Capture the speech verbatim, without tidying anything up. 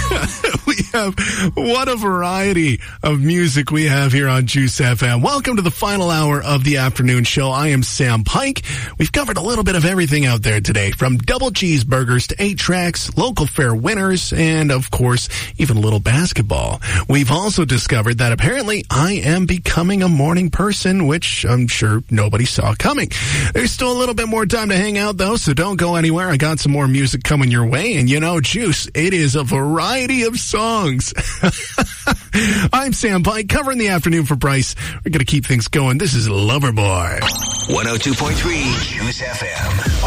We have what a variety of music we have here on Juice F M. Welcome to the final hour of the afternoon show. I am Sam Pike. We've covered a little bit of everything out there today, from double cheeseburgers to eight tracks, local fair winners, and of course, even a little basketball. We've also discovered that apparently I am becoming a morning person, which I'm sure nobody saw coming. There's still a little bit more time to hang out though, so don't go anywhere. I got some more music coming your way, and you know, Juice, it is a variety of songs. I'm Sam Pike, covering the afternoon for Bryce. We're going to keep things going. This is Loverboy. one oh two point three Juice F M.